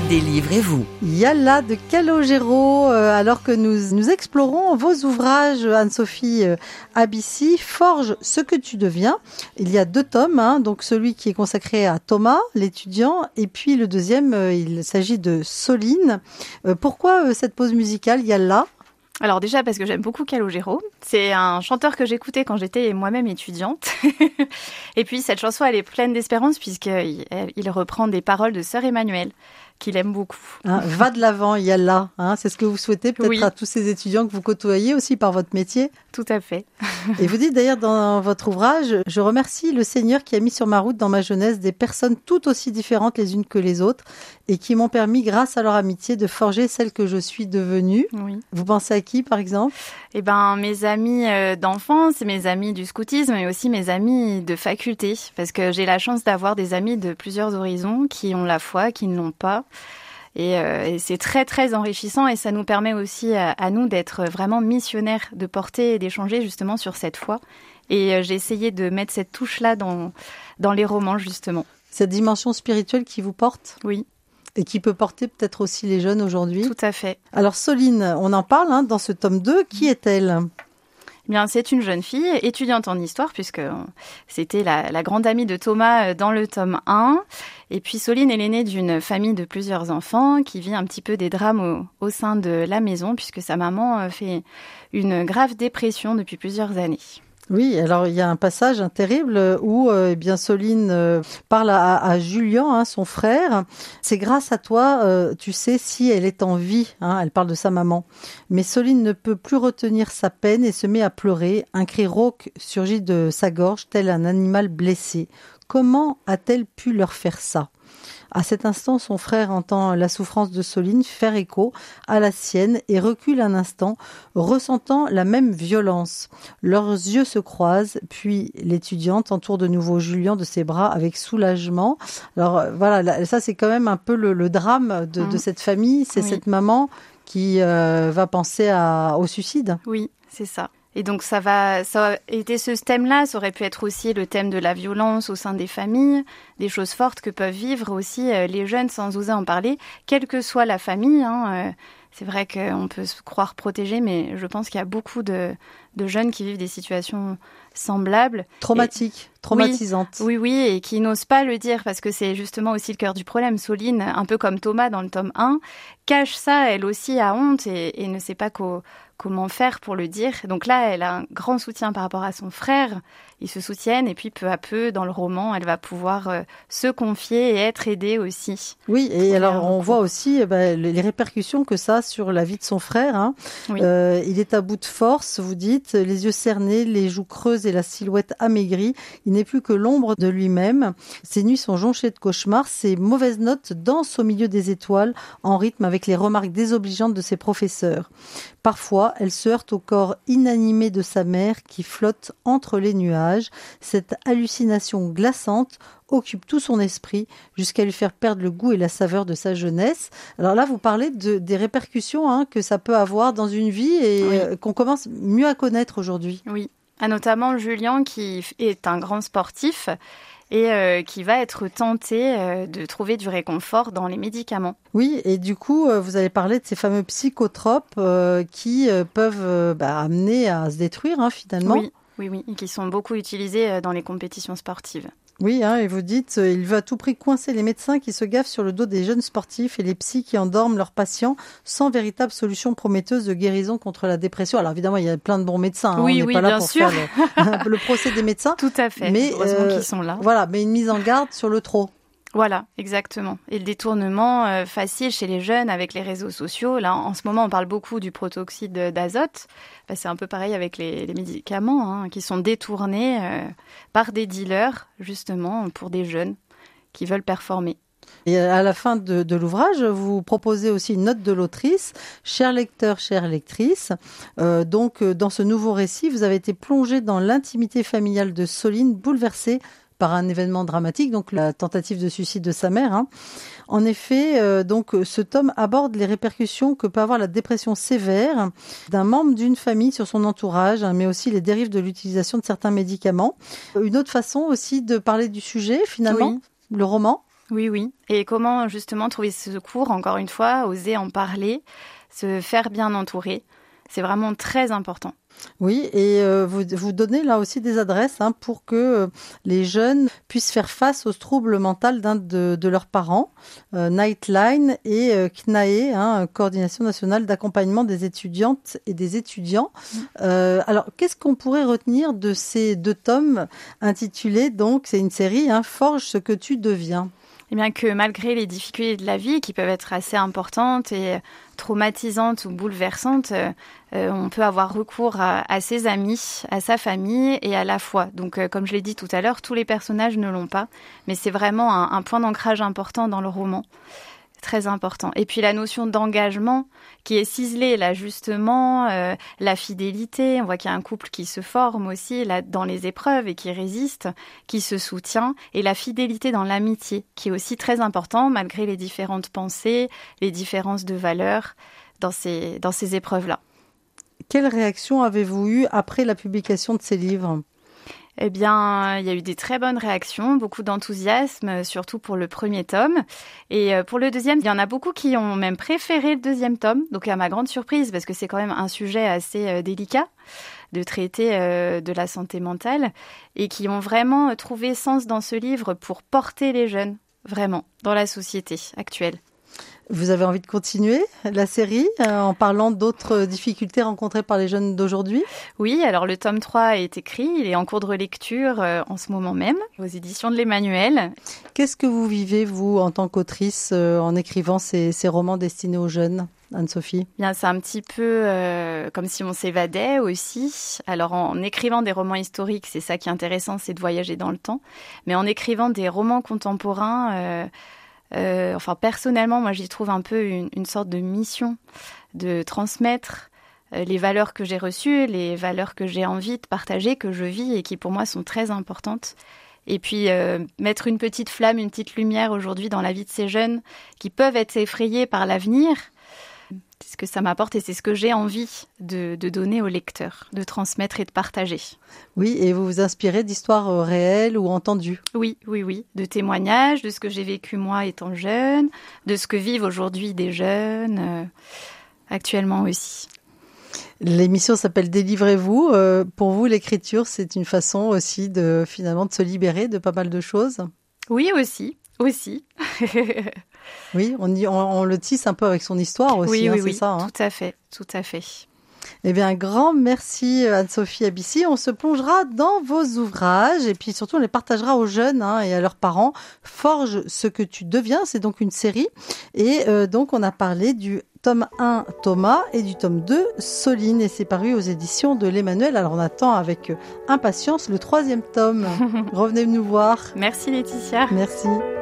Délivrez-vous. Yalla de Calogero, alors que nous explorons vos ouvrages, Anne-Sophie Abissi, Forge ce que tu deviens. Il y a 2 tomes, donc celui qui est consacré à Thomas, l'étudiant, et puis le deuxième, il s'agit de Soline. Pourquoi cette pause musicale, Yalla ? Alors déjà parce que j'aime beaucoup Calogero. C'est un chanteur que j'écoutais quand j'étais moi-même étudiante. Et puis cette chanson, elle est pleine d'espérance puisqu'il reprend des paroles de Sœur Emmanuelle, qu'il aime beaucoup. Va de l'avant, Yalla. C'est ce que vous souhaitez peut-être à tous ces étudiants que vous côtoyez aussi par votre métier. Tout à fait. Et vous dites d'ailleurs dans votre ouvrage, je remercie le Seigneur qui a mis sur ma route dans ma jeunesse des personnes tout aussi différentes les unes que les autres et qui m'ont permis, grâce à leur amitié, de forger celle que je suis devenue. Oui. Vous pensez à qui, par exemple ? Mes amis d'enfance, mes amis du scoutisme, mais aussi mes amis de faculté. Parce que j'ai la chance d'avoir des amis de plusieurs horizons qui ont la foi, qui ne l'ont pas. Et c'est très, très enrichissant et ça nous permet aussi à nous d'être vraiment missionnaires, de porter et d'échanger justement sur cette foi. Et j'ai essayé de mettre cette touche-là dans les romans, justement. Cette dimension spirituelle qui vous porte ? Oui. Et qui peut porter peut-être aussi les jeunes aujourd'hui ? Tout à fait. Alors Soline, on en parle dans ce tome 2. Qui est-elle ? Bien, c'est une jeune fille étudiante en histoire puisque c'était la grande amie de Thomas dans le tome 1. Et puis Soline, elle est née d'une famille de plusieurs enfants qui vit un petit peu des drames au sein de la maison puisque sa maman fait une grave dépression depuis plusieurs années. Oui, alors il y a un passage terrible où Soline parle à Julien, son frère. C'est grâce à toi, tu sais si elle est en vie. Elle parle de sa maman. Mais Soline ne peut plus retenir sa peine et se met à pleurer. Un cri rauque surgit de sa gorge, tel un animal blessé. Comment a-t-elle pu leur faire ça ? À cet instant, son frère entend la souffrance de Soline faire écho à la sienne et recule un instant, ressentant la même violence. Leurs yeux se croisent, puis l'étudiante entoure de nouveau Julien de ses bras avec soulagement. Alors voilà, ça c'est quand même un peu le drame de cette famille, c'est cette maman qui va penser au suicide. Oui, c'est ça. Et donc ça a été ce thème-là, ça aurait pu être aussi le thème de la violence au sein des familles, des choses fortes que peuvent vivre aussi les jeunes sans oser en parler, quelle que soit la famille. C'est vrai qu'on peut se croire protégé, mais je pense qu'il y a beaucoup de jeunes qui vivent des situations semblables. Traumatisantes. Oui, et qui n'osent pas le dire, parce que c'est justement aussi le cœur du problème. Soline, un peu comme Thomas dans le tome 1, cache ça, elle aussi a honte et ne sait pas comment faire pour le dire. Donc là, elle a un grand soutien par rapport à son frère. Ils se soutiennent et puis peu à peu, dans le roman, elle va pouvoir se confier et être aidée aussi. Oui, et alors on voit aussi les répercussions que ça a sur la vie de son frère. Oui. Il est à bout de force, vous dites, les yeux cernés, les joues creuses et la silhouette amaigrie. Il n'est plus que l'ombre de lui-même. Ses nuits sont jonchées de cauchemars. Ses mauvaises notes dansent au milieu des étoiles en rythme avec les remarques désobligeantes de ses professeurs. Parfois, elle se heurte au corps inanimé de sa mère qui flotte entre les nuages. Cette hallucination glaçante occupe tout son esprit jusqu'à lui faire perdre le goût et la saveur de sa jeunesse. Alors là, vous parlez des répercussions que ça peut avoir dans une vie et qu'on commence mieux à connaître aujourd'hui. Oui, notamment Julien qui est un grand sportif et qui va être tenté de trouver du réconfort dans les médicaments. Oui, et du coup, vous allez parler de ces fameux psychotropes qui peuvent amener à se détruire finalement. Oui, et qui sont beaucoup utilisés dans les compétitions sportives. Oui, et vous dites, il veut à tout prix coincer les médecins qui se gaffent sur le dos des jeunes sportifs et les psys qui endorment leurs patients sans véritable solution prometteuse de guérison contre la dépression. Alors évidemment, il y a plein de bons médecins. On n'est pas là pour faire le procès des médecins. Tout à fait, mais, heureusement qu'ils sont là. Voilà, mais une mise en garde sur le trop. Voilà, exactement. Et le détournement facile chez les jeunes avec les réseaux sociaux. Là, en ce moment, on parle beaucoup du protoxyde d'azote. C'est un peu pareil avec les médicaments qui sont détournés par des dealers, justement, pour des jeunes qui veulent performer. Et à la fin de l'ouvrage, vous proposez aussi une note de l'autrice. Cher lecteur, chère lectrice, donc dans ce nouveau récit, vous avez été plongé dans l'intimité familiale de Soline, bouleversée par un événement dramatique, donc la tentative de suicide de sa mère. En effet, donc ce tome aborde les répercussions que peut avoir la dépression sévère d'un membre d'une famille sur son entourage, mais aussi les dérives de l'utilisation de certains médicaments. Une autre façon aussi de parler du sujet, finalement, le roman. Oui, oui. Et comment justement trouver ce secours, encore une fois, oser en parler, se faire bien entourer. C'est vraiment très important. Oui, et vous donnez là aussi des adresses pour que les jeunes puissent faire face aux troubles mentaux d'un de leurs parents. Nightline et CNAE, Coordination nationale d'accompagnement des étudiantes et des étudiants. Alors, qu'est-ce qu'on pourrait retenir de ces 2 tomes intitulés, donc, c'est une série, Forge ce que tu deviens? Eh bien que malgré les difficultés de la vie qui peuvent être assez importantes et traumatisantes ou bouleversantes, on peut avoir recours à ses amis, à sa famille et à la foi. Donc comme je l'ai dit tout à l'heure, tous les personnages ne l'ont pas, mais c'est vraiment un point d'ancrage important dans le roman. Très important. Et puis la notion d'engagement qui est ciselée là justement, la fidélité, on voit qu'il y a un couple qui se forme aussi là dans les épreuves et qui résiste, qui se soutient, et la fidélité dans l'amitié qui est aussi très important malgré les différentes pensées, les différences de valeurs dans ces épreuves-là. Quelle réaction avez-vous eue après la publication de ces livres ? Eh bien, il y a eu des très bonnes réactions, beaucoup d'enthousiasme, surtout pour le premier tome. Et pour le deuxième, il y en a beaucoup qui ont même préféré le deuxième tome. Donc, à ma grande surprise, parce que c'est quand même un sujet assez délicat de traiter de la santé mentale, et qui ont vraiment trouvé sens dans ce livre pour porter les jeunes, vraiment, dans la société actuelle. Vous avez envie de continuer la série en parlant d'autres difficultés rencontrées par les jeunes d'aujourd'hui ? Oui, alors le tome 3 est écrit, il est en cours de relecture en ce moment même, aux éditions de l'Emmanuel. Qu'est-ce que vous vivez, vous, en tant qu'autrice, en écrivant ces romans destinés aux jeunes, Anne-Sophie ? Bien, c'est un petit peu comme si on s'évadait aussi. Alors en écrivant des romans historiques, c'est ça qui est intéressant, c'est de voyager dans le temps. Mais en écrivant des romans contemporains... personnellement, moi, j'y trouve un peu une sorte de mission de transmettre les valeurs que j'ai reçues, les valeurs que j'ai envie de partager, que je vis et qui pour moi sont très importantes. Et puis mettre une petite flamme, une petite lumière aujourd'hui dans la vie de ces jeunes qui peuvent être effrayés par l'avenir. C'est ce que ça m'apporte et c'est ce que j'ai envie de donner aux lecteurs, de transmettre et de partager. Oui, et vous vous inspirez d'histoires réelles ou entendues ? Oui, de témoignages, de ce que j'ai vécu moi étant jeune, de ce que vivent aujourd'hui des jeunes, actuellement aussi. L'émission s'appelle Délivrez-vous. Pour vous, l'écriture, c'est une façon aussi de se libérer de pas mal de choses ? Oui, aussi. Oui, on le tisse un peu avec son histoire aussi, oui, c'est ça. Tout à fait. Eh bien, un grand merci Anne-Sophie Abissi. On se plongera dans vos ouvrages et puis surtout on les partagera aux jeunes et à leurs parents. Forge ce que tu deviens, c'est donc une série. Et donc on a parlé du tome 1 Thomas et du tome 2 Soline et c'est paru aux éditions de l'Emmanuel. Alors on attend avec impatience le 3e tome. Revenez nous voir. Merci Laetitia. Merci.